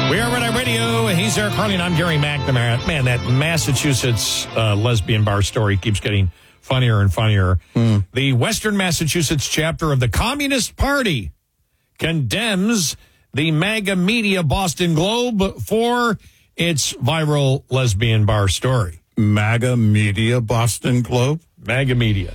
We are Red Eye Radio. He's Eric Harley, and I'm Gary McNamara. Man, that Massachusetts lesbian bar story keeps getting funnier and funnier. The Western Massachusetts chapter of the Communist Party condemns the MAGA media Boston Globe for its viral lesbian bar story. MAGA media Boston Globe? MAGA media.